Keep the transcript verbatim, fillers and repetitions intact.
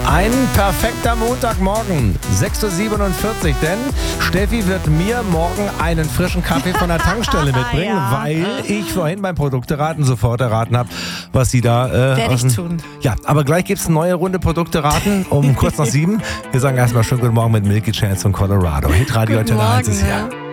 Ein perfekter Montagmorgen, sechs Uhr siebenundvierzig, denn Steffi wird mir morgen einen frischen Kaffee von der Tankstelle mitbringen, Ja. weil ich vorhin beim Produkteraten sofort erraten habe, was sie da... Äh, Werde aus ich dem- tun. Ja, aber gleich gibt es eine neue Runde Produkteraten um kurz nach sieben. Wir sagen erstmal schönen guten Morgen mit Milky Chance von Colorado. Hitradio Guten Antenne eins ist Morgen, hier. ja.